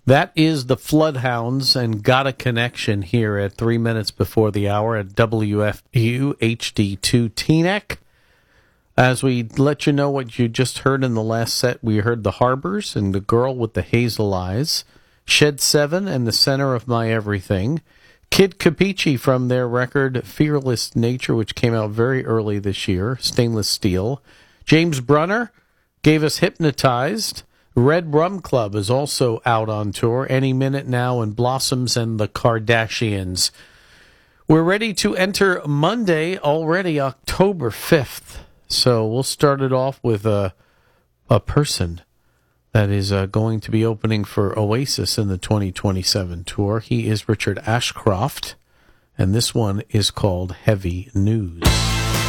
That is the Floodhounds and Got a Connection here at 3 minutes before the hour at WFU HD2 Teaneck. As we let you know what you just heard in the last set, we heard The Harbors and The Girl with the Hazel Eyes, Shed 7 and The Center of My Everything, Kid Capici from their record Fearless Nature, which came out very early this year, Stainless Steel. James Brunner gave us Hypnotized. Red Rum Club is also out on tour any minute now, and Blossoms and the Kardashians. We're ready to enter Monday already, October 5th. So we'll start it off with a person that is going to be opening for Oasis in the 2027 tour. He is Richard Ashcroft, and this one is called Heavy News.